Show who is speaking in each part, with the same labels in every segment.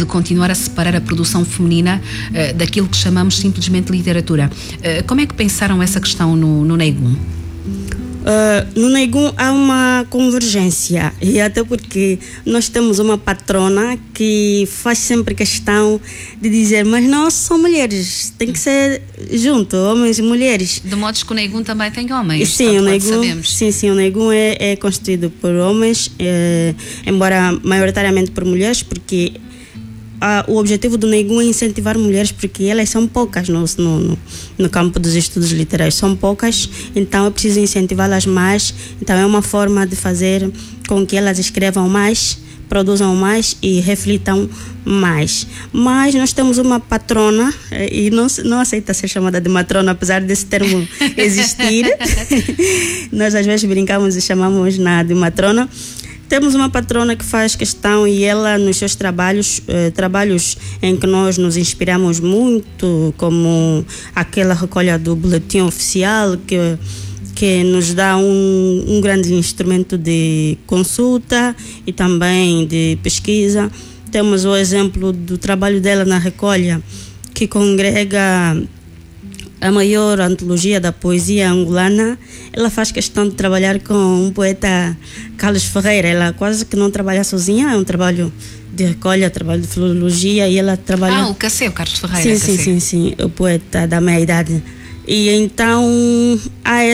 Speaker 1: de continuar a separar a produção feminina daquilo que chamamos simplesmente literatura. Como é que pensaram essa questão no Neigum?
Speaker 2: No Neigum há uma convergência, e até porque nós temos uma patrona que faz sempre questão de dizer, mas nós somos mulheres, tem que ser junto, homens e mulheres.
Speaker 1: De modo que o Neigum também tem homens,
Speaker 2: sim, o Neigum é constituído por homens, embora maioritariamente por mulheres, porque o objetivo do Neigum é incentivar mulheres, porque elas são poucas no campo dos estudos literários, são poucas, então é preciso incentivá-las mais. Então é uma forma de fazer com que elas escrevam mais, produzam mais e reflitam mais. Mas nós temos uma patrona, e não aceita ser chamada de matrona, apesar desse termo existir. Nós às vezes brincamos e chamamos de matrona. Temos uma patrona que faz questão, e ela nos seus trabalhos em que nós nos inspiramos muito, como aquela recolha do boletim oficial, que nos dá um grande instrumento de consulta e também de pesquisa. Temos o exemplo do trabalho dela na recolha, que congrega a maior antologia da poesia angolana. Ela faz questão de trabalhar com um poeta, Carlos Ferreira. Ela quase que não trabalha sozinha, é um trabalho de recolha, trabalho de filologia, e ela trabalha...
Speaker 1: o Cacé, o Carlos Ferreira.
Speaker 2: Sim, o poeta da meia-idade. E então há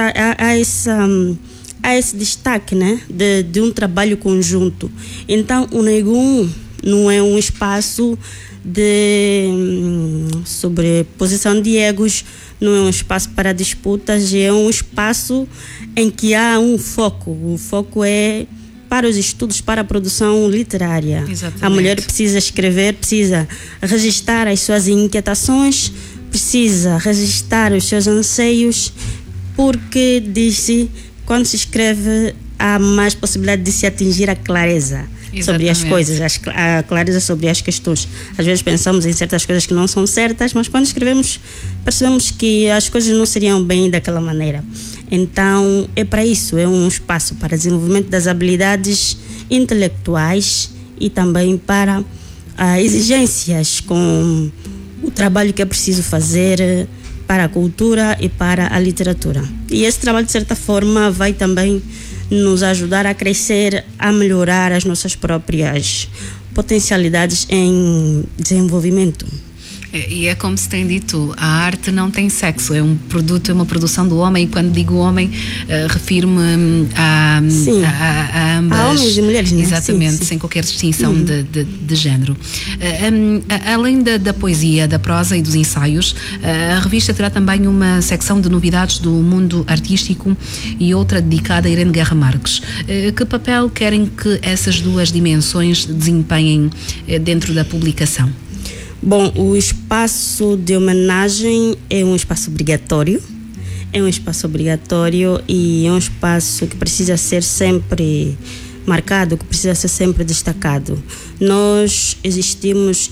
Speaker 2: esse destaque, né, de um trabalho conjunto. Então o Neigum não é um espaço de sobreposição de egos, não é um espaço para disputas, é um espaço em que há um foco. O foco é para os estudos, para a produção literária.
Speaker 1: Exatamente.
Speaker 2: A mulher precisa escrever, precisa registrar as suas inquietações, precisa registrar os seus anseios, porque diz-se, quando se escreve, há mais possibilidade de se atingir a clareza. Exatamente. Sobre as coisas, a clareza sobre as questões. Às vezes pensamos em certas coisas que não são certas, mas quando escrevemos percebemos que as coisas não seriam bem daquela maneira. Então é para isso, é um espaço para desenvolvimento das habilidades intelectuais e também para exigências com o trabalho que é preciso fazer para a cultura e para a literatura. E esse trabalho, de certa forma, vai também nos ajudar a crescer, a melhorar as nossas próprias potencialidades em desenvolvimento.
Speaker 1: E é como se tem dito, a arte não tem sexo, é um produto, é uma produção do homem, e quando digo homem, refiro-me a ambas.
Speaker 2: A homens e mulheres, né?
Speaker 1: Exatamente, sim. Sem qualquer distinção de género. Além da poesia, da prosa e dos ensaios, a revista terá também uma secção de novidades do mundo artístico e outra dedicada a Irene Guerra Marques. Que papel querem que essas duas dimensões desempenhem dentro da publicação?
Speaker 2: Bom, o espaço de homenagem é um espaço obrigatório. É um espaço obrigatório e é um espaço que precisa ser sempre marcado, que precisa ser sempre destacado. Nós existimos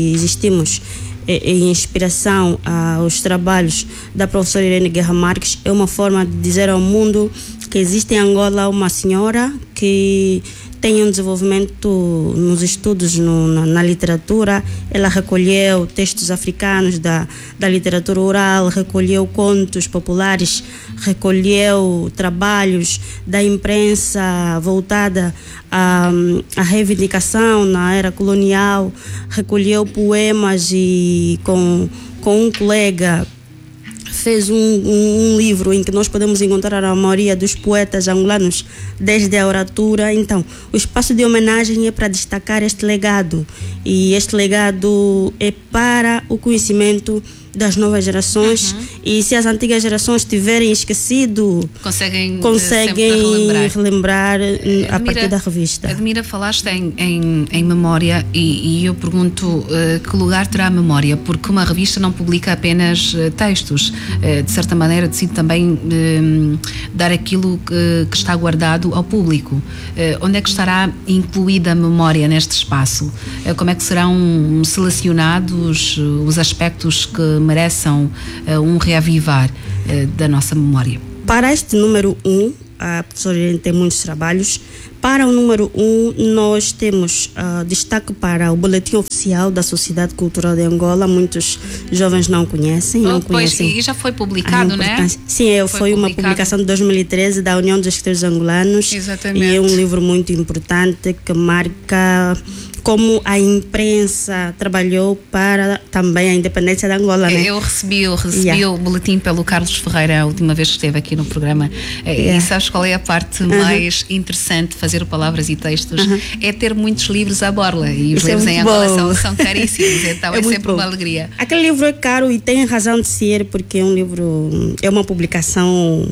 Speaker 2: em inspiração aos trabalhos da professora Irene Guerra Marques. É uma forma de dizer ao mundo que existe em Angola uma senhora que tem um desenvolvimento nos estudos na literatura. Ela recolheu textos africanos da literatura oral, recolheu contos populares, recolheu trabalhos da imprensa voltada à reivindicação na era colonial, recolheu poemas e com um colega fez um livro em que nós podemos encontrar a maioria dos poetas angolanos desde a oratura. Então, o espaço de homenagem é para destacar este legado, e este legado é para o conhecimento das novas gerações. E se as antigas gerações tiverem esquecido, conseguem relembrar a partir da revista.
Speaker 1: Admira, falaste em memória, e eu pergunto que lugar terá a memória, porque uma revista não publica apenas textos, de certa maneira decide também dar aquilo que está guardado ao público. Onde é que estará incluída a memória neste espaço? Como é que serão selecionados os aspectos que mereçam um reavivar da nossa memória?
Speaker 2: Para este número 1, a professora Irene tem muitos trabalhos. Para o número 1, nós temos destaque para o Boletim Oficial da Sociedade Cultural de Angola. Muitos jovens não conhecem.
Speaker 1: E já foi publicado, né?
Speaker 2: Sim, foi uma publicação de 2013 da União dos Escritores Angolanos.
Speaker 1: Exatamente.
Speaker 2: E é um livro muito importante que marca como a imprensa trabalhou para também a independência da Angola, né?
Speaker 1: Eu recebi o boletim pelo Carlos Ferreira a última vez que esteve aqui no programa. E sabes qual é a parte mais interessante de fazer palavras e textos? É ter muitos livros à borla. E os livros em Angola são caríssimos, então é sempre uma alegria.
Speaker 2: Aquele livro é caro e tem razão de ser, porque é um livro, é uma publicação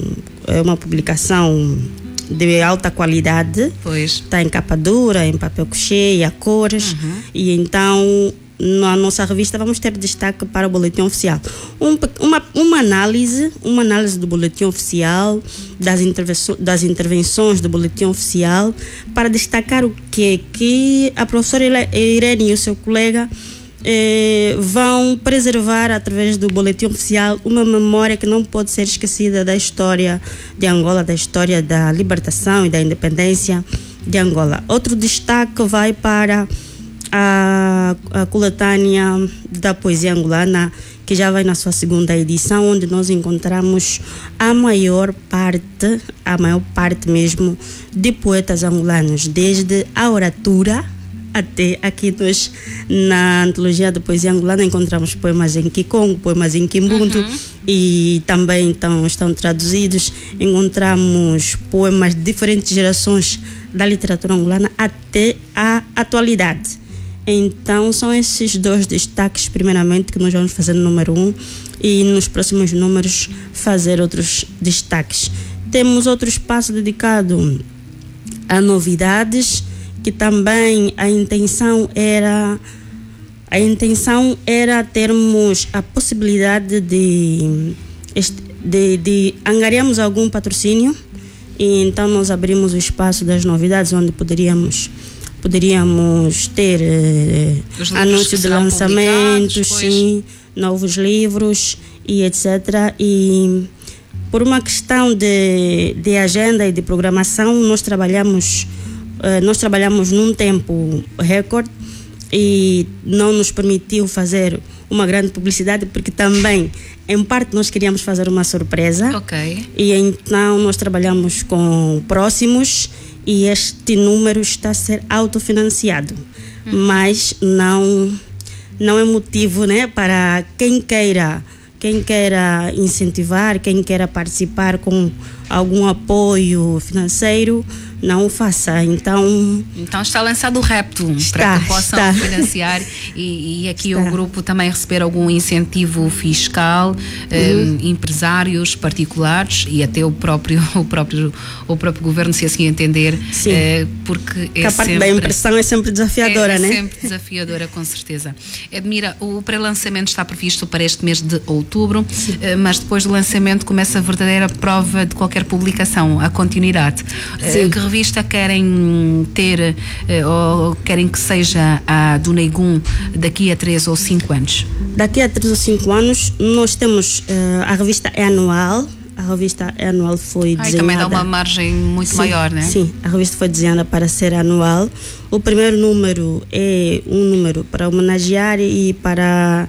Speaker 2: de alta qualidade.
Speaker 1: Pois.
Speaker 2: Está em capa dura, em papel couché, a cores. E então, na nossa revista, vamos ter destaque para o Boletim Oficial. Uma análise do Boletim Oficial, das intervenções do Boletim Oficial, para destacar o que a professora Irene e o seu colega vão preservar através do Boletim Oficial uma memória que não pode ser esquecida da história de Angola, da história da libertação e da independência de Angola. Outro destaque vai para a coletânea da poesia angolana, que já vai na sua segunda edição, onde nós encontramos a maior parte mesmo de poetas angolanos, desde a oratura até aqui nós, na antologia da poesia angolana, encontramos poemas em Kikongo, poemas em Kimbundu, e também estão traduzidos. Encontramos poemas de diferentes gerações da literatura angolana até a atualidade. Então são esses dois destaques, primeiramente, que nós vamos fazer no número 1, e nos próximos números fazer outros destaques. Temos outro espaço dedicado a novidades, que também a intenção era termos a possibilidade de angariarmos algum patrocínio, e então nós abrimos o espaço das novidades, onde poderíamos ter anúncio de lançamentos, sim, novos livros e etc. E por uma questão de agenda e de programação, nós trabalhamos num tempo recorde e não nos permitiu fazer uma grande publicidade, porque também, em parte, nós queríamos fazer uma surpresa.
Speaker 1: Ok.
Speaker 2: E então nós trabalhamos com próximos, e este número está a ser autofinanciado. Mas não é motivo, né, para quem queira incentivar, quem queira participar com algum apoio financeiro, não o faça. Então
Speaker 1: está lançado o repto para que possam financiar e aqui o grupo também receber algum incentivo fiscal, empresários particulares e até o próprio governo, se assim entender. Porque
Speaker 2: a parte da impressão é sempre desafiadora, né?
Speaker 1: É sempre desafiadora, com certeza. Edmira, o pré-lançamento está previsto para este mês de outubro, mas depois do lançamento começa a verdadeira prova de qualquer publicação, a continuidade. Que revista querem ter ou querem que seja a do Neigum daqui a 3 ou 5 anos?
Speaker 2: Daqui a 3 ou 5 anos nós temos, a revista é anual. A revista anual foi desenhada...
Speaker 1: também dá uma margem muito maior, né?
Speaker 2: Sim, a revista foi desenhada para ser anual. O primeiro número é um número para homenagear e para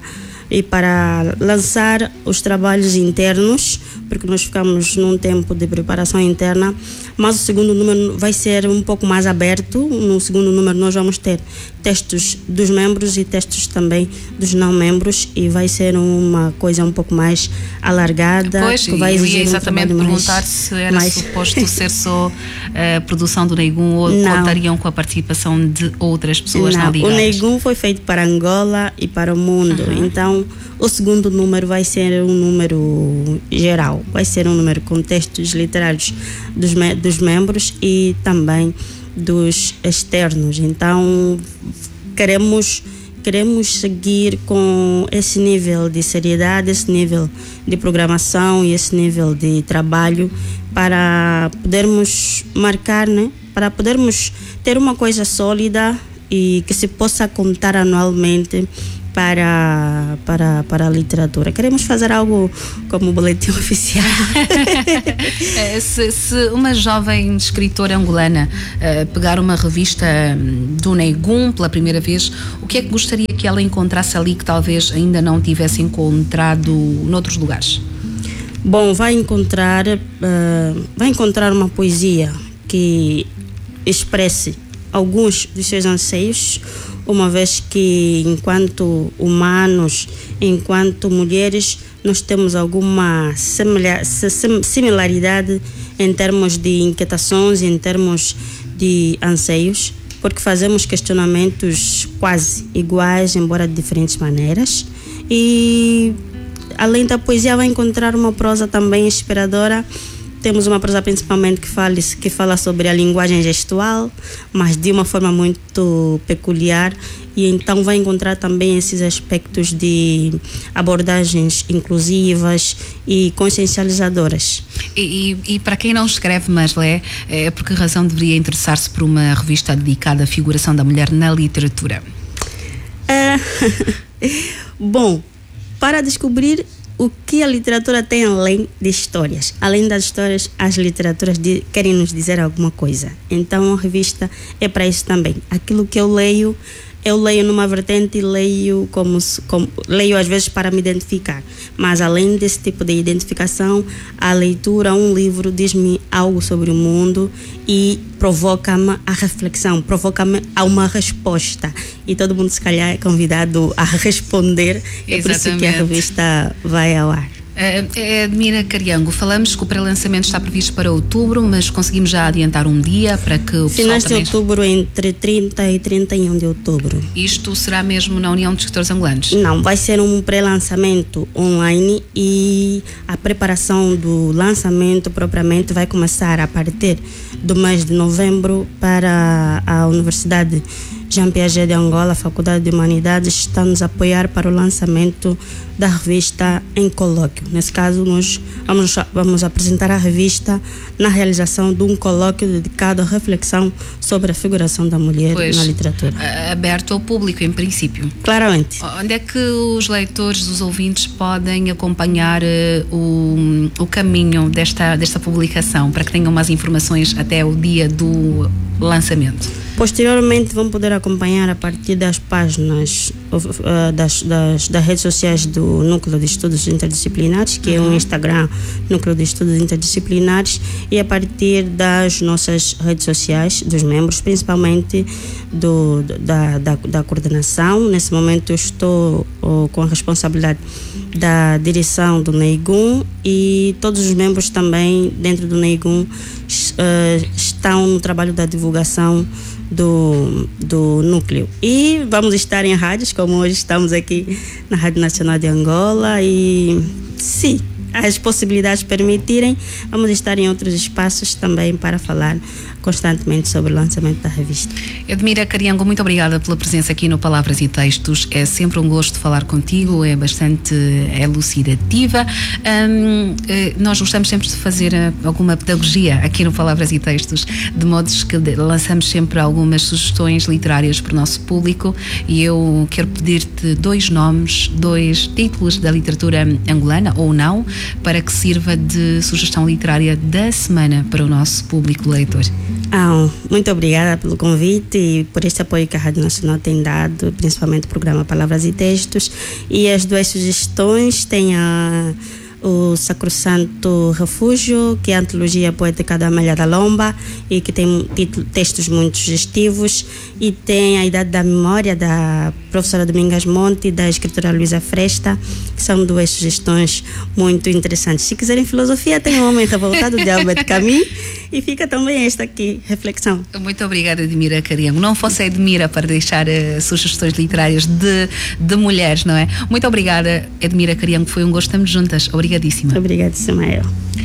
Speaker 2: lançar os trabalhos internos, porque nós ficamos num tempo de preparação interna, mas o segundo número vai ser um pouco mais aberto. No segundo número nós vamos ter textos dos membros e textos também dos não membros, e vai ser uma coisa um pouco mais alargada.
Speaker 1: Pois, que vai exigir exatamente perguntar se era suposto ser só a produção do Neigum ou contariam com a participação de outras pessoas na Liga.
Speaker 2: O Neigum foi feito para Angola e para o mundo, então o segundo número vai ser um número geral, vai ser um número com textos literários dos membros e também dos externos. Então queremos seguir com esse nível de seriedade, esse nível de programação e esse nível de trabalho, para podermos marcar, né? Para podermos ter uma coisa sólida e que se possa contar anualmente, para a literatura. Queremos fazer algo como o boletim oficial.
Speaker 1: se uma jovem escritora angolana pegar uma revista do Neigum pela primeira vez, o que é que gostaria que ela encontrasse ali que talvez ainda não tivesse encontrado noutros lugares?
Speaker 2: Bom, vai encontrar uma poesia que expresse alguns dos seus anseios, uma vez que, enquanto humanos, enquanto mulheres, nós temos alguma similaridade em termos de inquietações, em termos de anseios, porque fazemos questionamentos quase iguais, embora de diferentes maneiras. E, além da poesia, vai encontrar uma prosa também inspiradora. Temos uma prosa principalmente que fala sobre a linguagem gestual, mas de uma forma muito peculiar, e então vai encontrar também esses aspectos de abordagens inclusivas e consciencializadoras.
Speaker 1: E para quem não escreve, mas lê, por que razão deveria interessar-se por uma revista dedicada à figuração da mulher na literatura?
Speaker 2: Bom, para descobrir o que a literatura tem além de histórias. Além das histórias, as literaturas querem nos dizer alguma coisa. Então, a revista é para isso também. Aquilo que eu leio numa vertente e leio às vezes para me identificar. Mas, além desse tipo de identificação, a leitura, um livro, diz-me algo sobre o mundo e provoca-me a reflexão, provoca-me a uma resposta. E todo mundo, se calhar, é convidado a responder. É por isso que a revista vai ao ar.
Speaker 1: Edmira Cariango, falamos que o pré-lançamento está previsto para outubro, mas conseguimos já adiantar um dia para que o pessoal
Speaker 2: finais de outubro, entre 30 e 31 de outubro.
Speaker 1: Isto será mesmo na União dos Escritores Angolanos?
Speaker 2: Não, vai ser um pré-lançamento online e a preparação do lançamento propriamente vai começar a partir do mês de novembro para a Universidade Jean Piaget de Angola. A Faculdade de Humanidades está nos a apoiar para o lançamento da revista em colóquio. Nesse caso, nós vamos apresentar a revista na realização de um colóquio dedicado à reflexão sobre a figuração da mulher na literatura.
Speaker 1: Aberto ao público, em princípio.
Speaker 2: Claramente.
Speaker 1: Onde é que os leitores, os ouvintes podem acompanhar o caminho desta publicação, para que tenham mais informações até o dia do lançamento?
Speaker 2: Posteriormente vão poder acompanhar a partir das páginas das redes sociais do Núcleo de Estudos Interdisciplinares, que é um Instagram, Núcleo de Estudos Interdisciplinares, e a partir das nossas redes sociais, dos membros, principalmente da coordenação. Nesse momento eu estou com a responsabilidade da direção do Neigum, e todos os membros também dentro do Neigum estão no trabalho da divulgação do núcleo. E vamos estar em rádios, como hoje estamos aqui na Rádio Nacional de Angola, e se as possibilidades permitirem, vamos estar em outros espaços também para falar constantemente sobre o lançamento da revista.
Speaker 1: Edmira Cariango, muito obrigada pela presença aqui no Palavras e Textos. É sempre um gosto falar contigo, é bastante elucidativa. Nós gostamos sempre de fazer alguma pedagogia aqui no Palavras e Textos, de modo que lançamos sempre algumas sugestões literárias para o nosso público, e eu quero pedir-te 2 nomes, 2 títulos da literatura angolana, ou não, para que sirva de sugestão literária da semana para o nosso público leitor.
Speaker 2: Muito obrigada pelo convite e por este apoio que a Rádio Nacional tem dado, principalmente o programa Palavras e Textos. E as 2 sugestões têm o Sacrosanto Refúgio, que é a antologia poética da Amélia da Lomba e que tem textos muito sugestivos, e tem A Idade da Memória, da professora Domingas Monte e da escritora Luísa Fresta, que são 2 sugestões muito interessantes. Se quiserem filosofia, tem O Homem Revoltado, de Albert Camus, e fica também esta aqui, reflexão.
Speaker 1: Muito obrigada, Edmira Cariango. Não fosse a Edmira para deixar sugestões literárias de mulheres, não é? Muito obrigada, Edmira Cariango, foi um gosto, estamos juntas. Obrigadíssima.
Speaker 2: Obrigadíssima eu.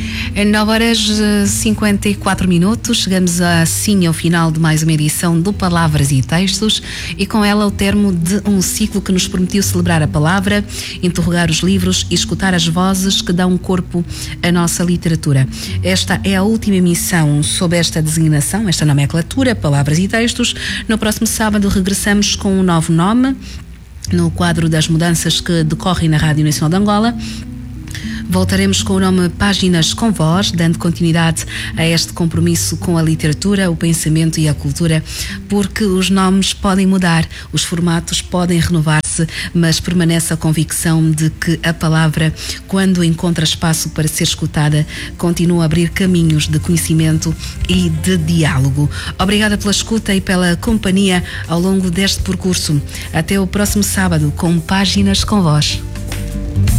Speaker 1: 9h54, chegamos assim ao final de mais uma edição do Palavras e Textos, e com ela o termo de um ciclo que nos permitiu celebrar a palavra, interrogar os livros e escutar as vozes que dão corpo à nossa literatura. Esta é a última emissão sob esta designação, esta nomenclatura, Palavras e Textos. No próximo sábado regressamos com um novo nome, no quadro das mudanças que decorrem na Rádio Nacional de Angola. Voltaremos com o nome Páginas com Voz, dando continuidade a este compromisso com a literatura, o pensamento e a cultura, porque os nomes podem mudar, os formatos podem renovar-se, mas permanece a convicção de que a palavra, quando encontra espaço para ser escutada, continua a abrir caminhos de conhecimento e de diálogo. Obrigada pela escuta e pela companhia ao longo deste percurso. Até o próximo sábado com Páginas com Voz.